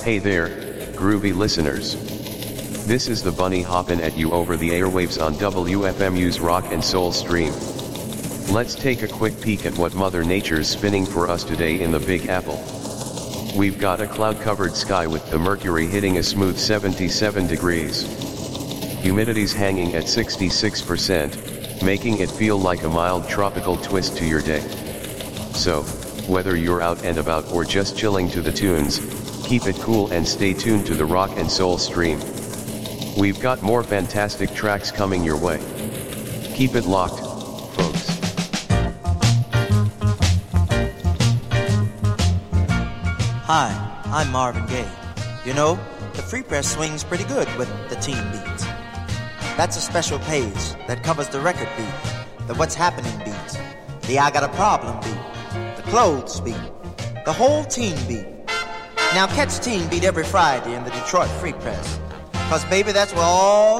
Hey there, groovy listeners. This is the Bunny hoppin' at you over the airwaves on WFMU's Rock and Soul stream. Let's take a quick peek at what Mother Nature's spinning for us today in the Big Apple. We've got a cloud-covered sky with the mercury hitting a smooth 77 degrees. Humidity's hanging at 66%, making it feel like a mild tropical twist to your day. So, whether you're out and about or just chilling to the tunes, keep it cool and stay tuned to the Rock and Soul stream. We've got more fantastic tracks coming your way. Keep it locked, folks. Hi, I'm Marvin Gaye. You know, the Free Press swings pretty good with the teen beats. That's a special page that covers the record beat, the What's Happening beats, the I Got a Problem beat, the Clothes beat, the whole teen beat. Now catch Teen Beat every Friday in the Detroit Free Press. 'Cause baby, that's where all